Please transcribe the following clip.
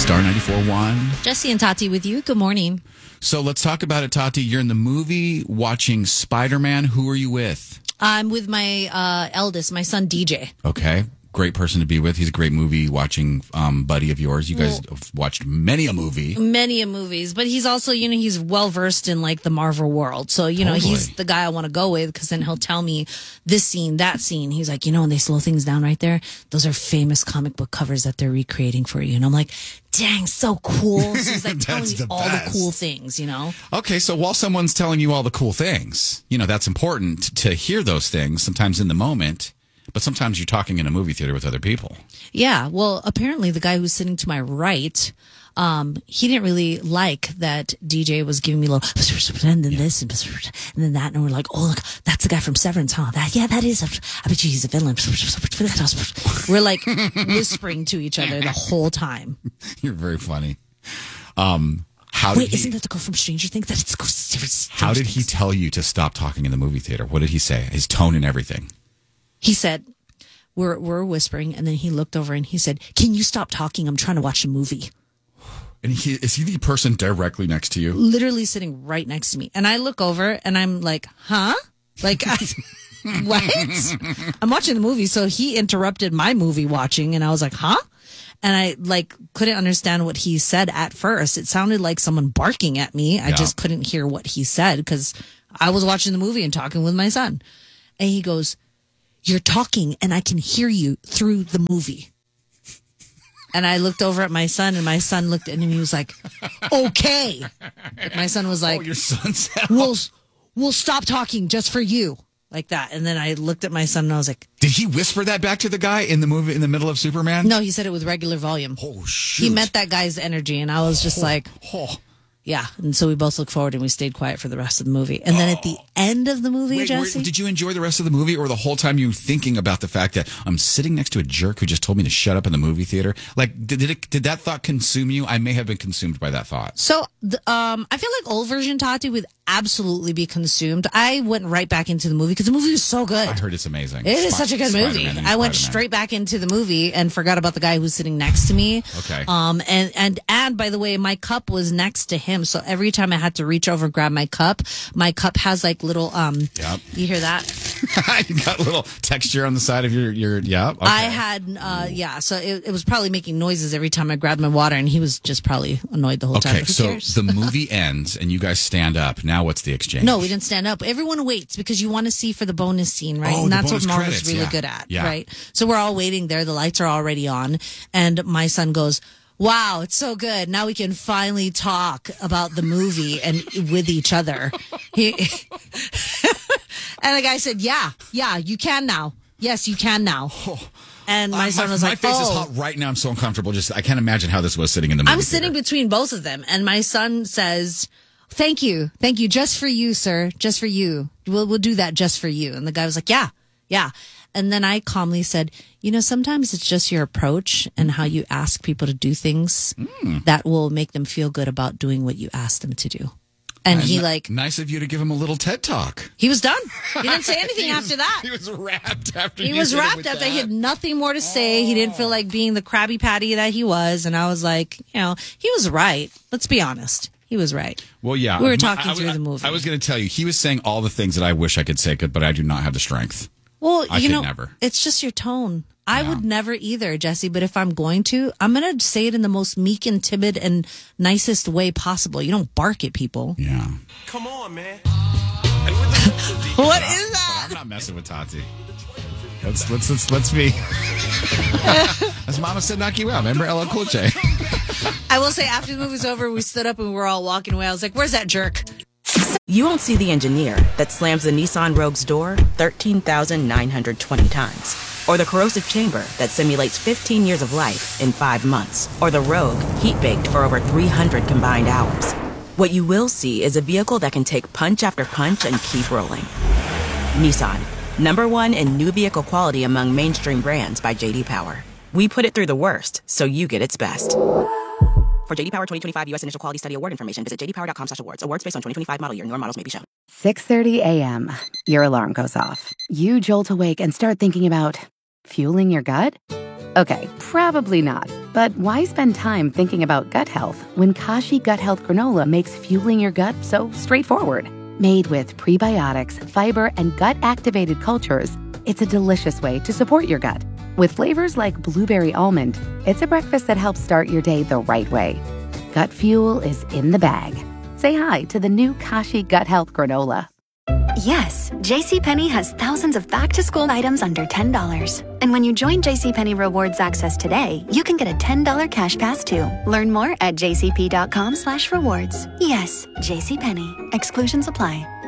Star 94.1. Jesse and Tati with you. Good morning. So let's talk about it, Tati. You're in the movie watching Spider-Man. Who are you with? I'm with my eldest, my son DJ. Okay. Great person to be with. He's a great movie watching buddy of yours. You guys have watched many a movie. Many movies, but he's also, he's well versed in like the Marvel world. So, he's the guy I want to go with because then he'll tell me this scene, that scene. He's like, when they slow things down right there, those are famous comic book covers that they're recreating for you. And I'm like, dang, so cool. So he's like telling me all the cool things, Okay, so while someone's telling you all the cool things, that's important to hear those things sometimes in the moment. But sometimes you're talking in a movie theater with other people. Yeah. Well, apparently the guy who's sitting to my right, he didn't really like that DJ was giving me a little, and then this, and then that. And we're like, oh, look, that's the guy from Severance, huh? That is, I bet you he's a villain. We're like whispering to each other the whole time. You're very funny. Isn't that the girl from Stranger Things? How did he tell you to stop talking in the movie theater? What did he say? His tone and everything. He said, we're whispering, and then he looked over and he said, can you stop talking? I'm trying to watch a movie. And is he the person directly next to you? Literally sitting right next to me. And I look over and I'm like, huh? Like, what? I'm watching the movie. So he interrupted my movie watching and I was like, huh? And I couldn't understand what he said at first. It sounded like someone barking at me. I just couldn't hear what he said because I was watching the movie and talking with my son. And he goes, you're talking and I can hear you through the movie. And I looked over at my son and my son looked at him and he was like, okay. But my son was like, your son said, we'll stop talking just for you. Like that. And then I looked at my son and I was like, did he whisper that back to the guy in the movie in the middle of Superman? No, he said it with regular volume. Oh, shoot. He met that guy's energy and I was just yeah. And so we both looked forward and we stayed quiet for the rest of the movie. And then at the end of the movie, Jesse. Did you enjoy the rest of the movie or the whole time you thinking about the fact that I'm sitting next to a jerk who just told me to shut up in the movie theater? Like, did that thought consume you? I may have been consumed by that thought. So, I feel like old version Tati would absolutely be consumed. I went right back into the movie because the movie was so good. I heard it's amazing. It is such a good movie. I went straight back into the movie and forgot about the guy who was sitting next to me. Okay. And by the way, my cup was next to him. So every time I had to reach over, grab my cup has like little, Yep. You hear that? You got a little texture on the side of your yeah. Okay. I had, so it was probably making noises every time I grabbed my water and he was just probably annoyed the whole time. Okay, so the movie ends and you guys stand up. Now what's the exchange? No, we didn't stand up. Everyone waits because you want to see for the bonus scene, right? Oh, and that's what Marvel's Marvel's really good at, right? So we're all waiting there. The lights are already on. And my son goes, wow, it's so good. Now we can finally talk about the movie and with each other. And the guy said, yeah, you can now. Yes, you can now. And my son was like, my face is hot right now. I'm so uncomfortable. I can't imagine how this was sitting in the movie I'm sitting between both of them. And my son says, thank you. Just for you, sir. Just for you. We'll do that just for you. And the guy was like, yeah. And then I calmly said, sometimes it's just your approach and how you ask people to do things that will make them feel good about doing what you asked them to do. And nice of you to give him a little TED talk. He was done. He didn't say anything after that. He was wrapped after. He had nothing more to say. He didn't feel like being the Krabby Patty that he was. And I was like, he was right. Let's be honest. He was right. Well, yeah. We were talking through the movie. I was going to tell you, he was saying all the things that I wish I could say, but I do not have the strength. Well, I could never. It's just your tone. I would never either, Jesse, but if I'm going to, I'm going to say it in the most meek and timid and nicest way possible. You don't bark at people. Yeah. Come on, man. What is that? I'm not messing with Tati. Let's be. As Mama said, knock you out. Remember LL Cool J? I will say after the movie was over, we stood up and we were all walking away. I was like, where's that jerk? You won't see the engineer that slams the Nissan Rogue's door 13,920 times. Or the corrosive chamber that simulates 15 years of life in 5 months. Or the Rogue heat-baked for over 300 combined hours. What you will see is a vehicle that can take punch after punch and keep rolling. Nissan, #1 in new vehicle quality among mainstream brands by J.D. Power. We put it through the worst, so you get its best. For J.D. Power 2025 U.S. Initial Quality Study Award information, visit jdpower.com/awards. Awards based on 2025 model year. Newer models may be shown. 6:30 a.m. Your alarm goes off. You jolt awake and start thinking about fueling your gut? Okay, probably not. But why spend time thinking about gut health when Kashi Gut Health Granola makes fueling your gut so straightforward? Made with prebiotics, fiber, and gut-activated cultures, it's a delicious way to support your gut. With flavors like blueberry almond, it's a breakfast that helps start your day the right way. Gut fuel is in the bag. Say hi to the new Kashi Gut Health Granola. Yes, JCPenney has thousands of back-to-school items under $10. And when you join JCPenney Rewards Access today, you can get a $10 cash pass too. Learn more at jcp.com/rewards. Yes, JCPenney. Exclusions apply.